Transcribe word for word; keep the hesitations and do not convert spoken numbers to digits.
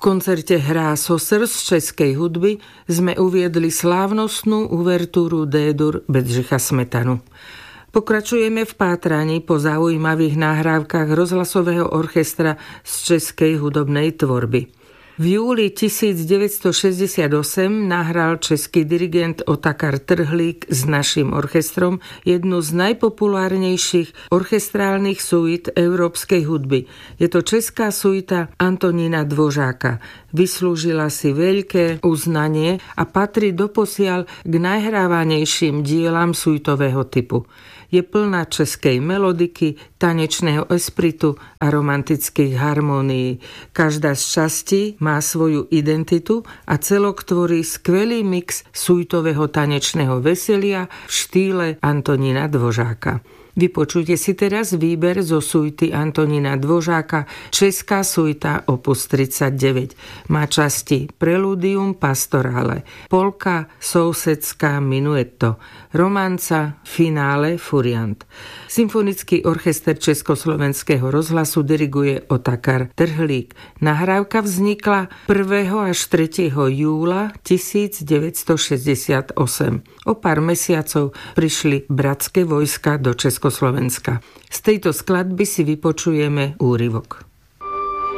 koncerte Hrá so srdc českej hudby sme uviedli slávnostnú uvertúru D-dur Bedřicha Smetanu. Pokračujeme v pátraní po zaujímavých nahrávkach rozhlasového orchestra z českej hudobnej tvorby. V júli devätnásťstošesťdesiatosem nahral český dirigent Otakar Trhlík s naším orchestrom jednu z najpopulárnejších orchestrálnych suít európskej hudby. Je to česká suita Antonína Dvořáka. Vyslúžila si veľké uznanie a patrí doposiaľ k najhrávanejším dielam suitového typu. Je plná českej melodiky, tanečného espritu a romantických harmónií. Každá z častí má svoju identitu a celok tvorí skvelý mix suitového tanečného veselia v štýle Antonína Dvořáka. Vypočujte si teraz výber zo suity Antonína Dvořáka Česká suita opus tridsaťdeväť. Má časti Preludium pastorále, polka Sousedská minuetto, romanca Finále furiant. Symfonický orchester Československého rozhlasu diriguje Otakar Trhlík. Nahrávka vznikla prvého až tretieho júla devätnásťstošesťdesiatosem. O pár mesiacov prišli bratské vojska do Československa. Z tejto skladby si vypočujeme úryvok.